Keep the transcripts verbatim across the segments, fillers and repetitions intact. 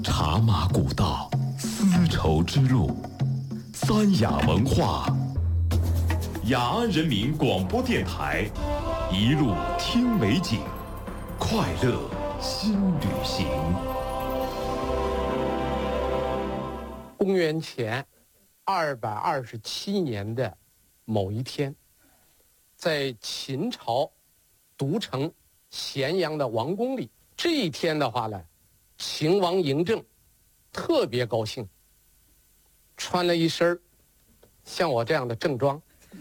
茶马古道，丝绸之路，三雅文化。雅安人民广播电台，一路听美景，快乐新旅行。 公元前二百二十七年的某一天，在秦朝都城咸阳的王宫里，这一天的话呢，秦王嬴政特别高兴，穿了一身像我这样的正装，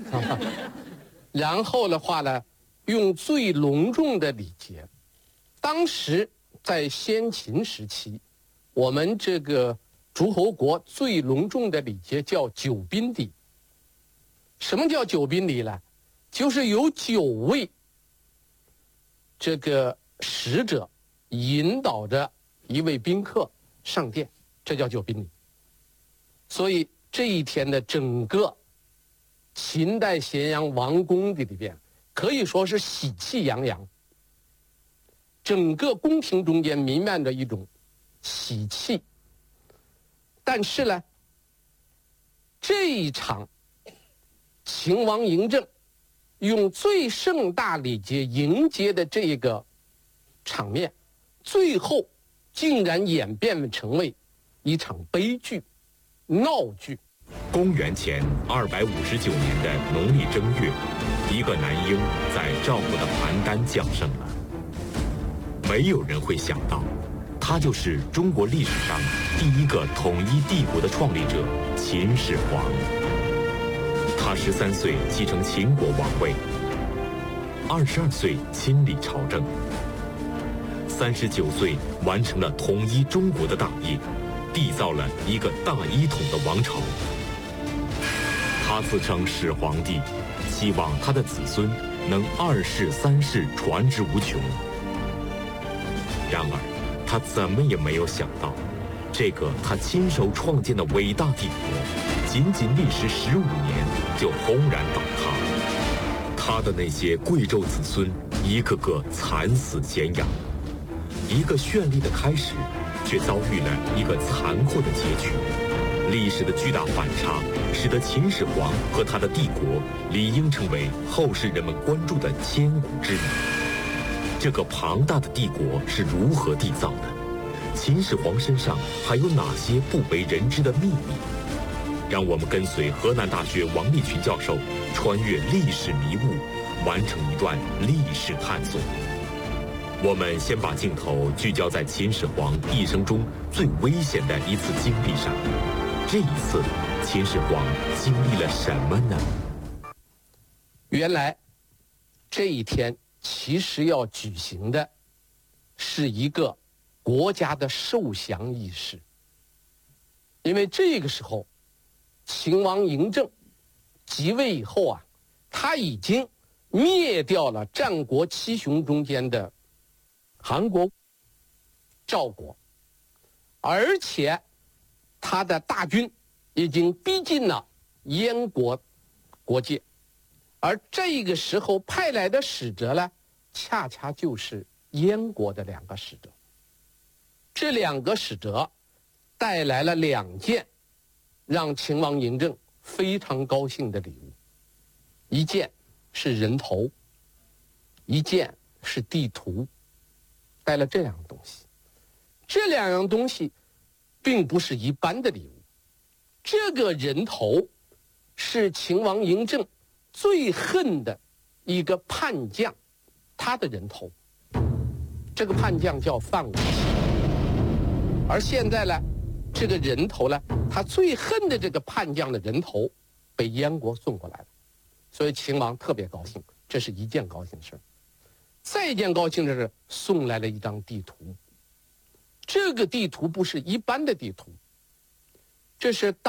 然后的话呢，用最隆重的礼节。当时在先秦时期，我们这个诸侯国最隆重的礼节叫九宾礼。什么叫九宾礼呢？就是有九位这个使者引导着一位宾客上殿，这叫九宾礼。所以这一天的整个秦代咸阳王宫的里边，可以说是喜气洋洋，整个宫廷中间弥漫着一种喜气。但是呢，这一场秦王嬴政用最盛大礼节迎接的这个场面，最后竟然演变成为一场悲剧、闹剧。 公元前二百五十九年的农历正月，一个男婴在赵国的邯郸降生了。没有人会想到，他就是中国历史上第一个统一帝国的创立者秦始皇。他十三岁继承秦国王位，二十二岁亲理朝政，三十九岁完成了统一中国的大业，缔造了一个大一统的王朝。他自称始皇帝，希望他的子孙能二世三世传之无穷。然而他怎么也没有想到，这个他亲手创建的伟大帝国仅仅历时十五年就轰然倒塌，他的那些贵胄子孙一个个惨死咸阳。一个绚丽的开始，却遭遇了一个残酷的结局。历史的巨大反差，使得秦始皇和他的帝国理应成为后世人们关注的千古之谜。这个庞大的帝国是如何缔造的？秦始皇身上还有哪些不为人知的秘密？让我们跟随河南大学王立群教授，穿越历史迷雾，完成一段历史探索。我们先把镜头聚焦在秦始皇一生中最危险的一次经历上。这一次，秦始皇经历了什么呢？ 原来，这一天其实要举行的是一个国家的受降仪式，因为这个时候，秦王嬴政即位以后啊，他已经灭掉了战国七雄中间的韩国、赵国，而且他的大军已经逼近了燕国国界，而这个时候派来的使者呢，恰恰就是燕国的两个使者。这两个使者带来了两件让秦王嬴政非常高兴的礼物，一件是人头，一件是地图。带了这两样东西，这两样东西并不是一般的礼物。这个人头是秦王嬴政最恨的一个叛将，他的人头。这个叛将叫范无忌，而现在呢，这个人头呢，他最恨的这个叛将的人头被燕国送过来了，所以秦王特别高兴，这是一件高兴事儿。再一件高兴的是，送来了一张地图。这个地图不是一般的地图，这是当